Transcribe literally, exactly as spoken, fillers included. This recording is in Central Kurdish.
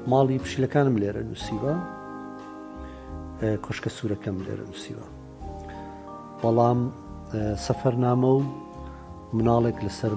ماڵی پشیلەکانم لێرە نووسیوە، کۆشکە سوورەکەم لێرە نووسیوە، بەڵام سەفەرنامە و مناڵێک لەسەر